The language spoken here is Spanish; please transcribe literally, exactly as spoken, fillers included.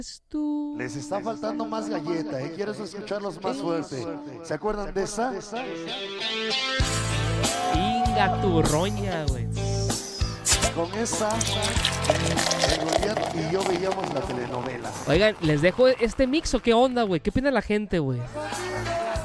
Les está faltando más galleta, ¿eh? Quiero escucharlos más fuerte. ¿Se acuerdan de esa? Inga tu roña, güey. Con esa, el Goliat y yo veíamos la telenovela. Oigan, ¿les dejo este mix o qué onda, güey? ¿Qué opina la gente, güey?